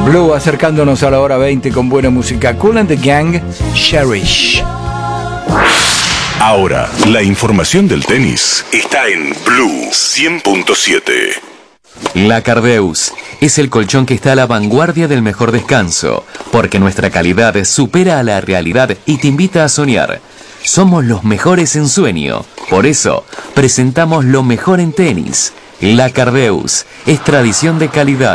Blue acercándonos a la hora 20 con buena música. Kool and the Gang, Cherish. Ahora, la información del tenis está en Blue 100.7. La Cardeus es el colchón que está a la vanguardia del mejor descanso, porque nuestra calidad supera a la realidad y te invita a soñar. Somos los mejores en sueño, por eso presentamos lo mejor en tenis. La Cardeus es tradición de calidad.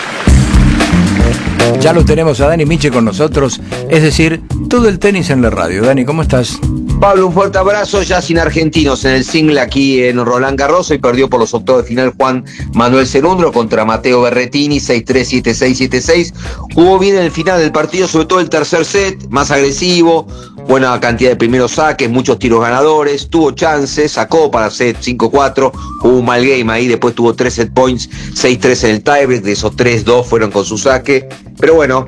Ya lo tenemos a Dani Miche con nosotros, es decir, todo el tenis en la radio. Dani, ¿cómo estás? Pablo, un fuerte abrazo, ya sin argentinos en el single aquí en Roland Garros, y perdió por los octavos de final Juan Manuel Cerúndolo contra Matteo Berrettini, 6-3, 7-6, 7-6. Jugó bien en el final del partido, sobre todo el tercer set, más agresivo, buena cantidad de primeros saques, muchos tiros ganadores, tuvo chances, sacó para set 5-4, hubo un mal game ahí, después tuvo 3 set points, 6-3 en el tiebreak, de esos 3, 2 fueron con su saque, pero bueno,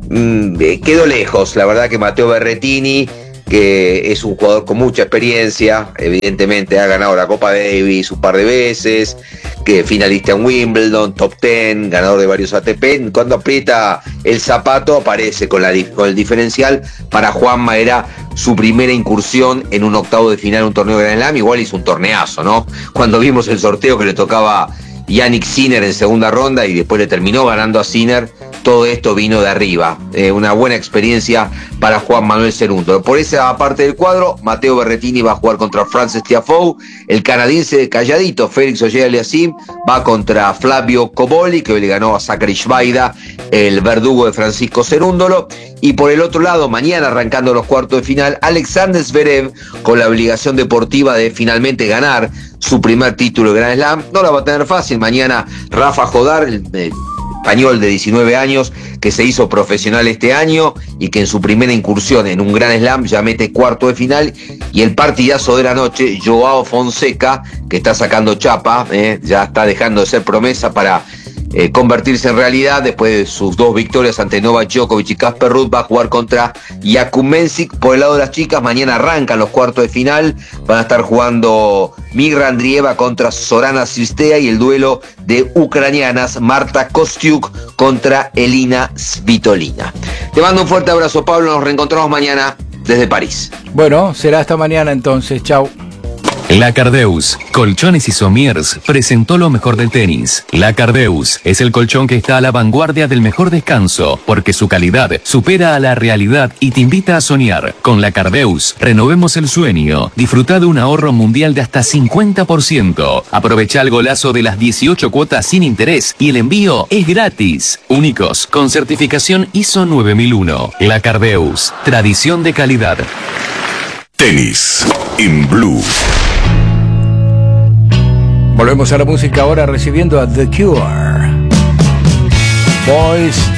quedó lejos, la verdad que Matteo Berrettini, que es un jugador con mucha experiencia, evidentemente ha ganado la Copa Davis un par de veces, que finalista en Wimbledon, top 10, ganador de varios ATP, cuando aprieta el zapato aparece con el diferencial. Para Juanma era su primera incursión en un octavo de final, un torneo de Grand Slam, igual hizo un torneazo, ¿no? Cuando vimos el sorteo que le tocaba Yannick Sinner en segunda ronda y después le terminó ganando a Sinner, todo esto vino de arriba. Una buena experiencia para Juan Manuel Cerúndolo. Por esa parte del cuadro, Matteo Berrettini va a jugar contra Frances Tiafoe. El canadiense de calladito, Félix Auger-Aliassime, va contra Flavio Cobolli, que le ganó a Zachary Schweida, el verdugo de Francisco Cerúndolo. Y por el otro lado, mañana arrancando los cuartos de final, Alexander Zverev, con la obligación deportiva de finalmente ganar su primer título de Grand Slam. No la va a tener fácil. Mañana Rafa Jodar, el español de 19 años, que se hizo profesional este año y que en su primera incursión en un Grand Slam ya mete cuarto de final. Y el partidazo de la noche, Joao Fonseca, que está sacando chapa, ya está dejando de ser promesa para convertirse en realidad después de sus 2 victorias ante Novak Djokovic y Casper Ruud. Va a jugar contra Jakub Mensik. Por el lado de las chicas, mañana arrancan los cuartos de final, van a estar jugando Migra Andrieva contra Sorana Cirstea y el duelo de ucranianas Marta Kostyuk contra Elina Svitolina. Te mando un fuerte abrazo, Pablo, nos reencontramos mañana desde París. Bueno, será hasta mañana entonces, chau. La Cardeus, Colchones y Somiers, presentó lo mejor del tenis. La Cardeus es el colchón que está a la vanguardia del mejor descanso, porque su calidad supera a la realidad y te invita a soñar. Con La Cardeus, renovemos el sueño. Disfruta de un ahorro mundial de hasta 50%. Aprovecha el golazo de las 18 cuotas sin interés y el envío es gratis. Únicos, con certificación ISO 9001. La Cardeus, tradición de calidad. Tenis en Blue. Volvemos a la música ahora, recibiendo a The Cure. Boys